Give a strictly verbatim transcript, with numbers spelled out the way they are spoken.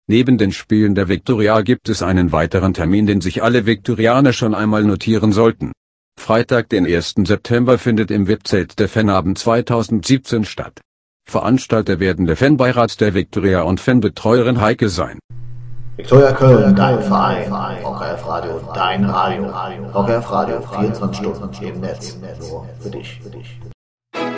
Neben den Spielen der Viktoria gibt es einen weiteren Termin, den sich alle Viktorianer schon einmal notieren sollten. Freitag, den ersten September findet im V I P-Zelt der Fanabend zweitausendsiebzehn statt. Veranstalter werden der Fanbeirat der Viktoria und Fanbetreuerin Heike sein. Viktoria Köln, dein Verein, V K F Radio, dein Radio, V K F Radio, vierundzwanzig Stunden im Netz, nur für dich.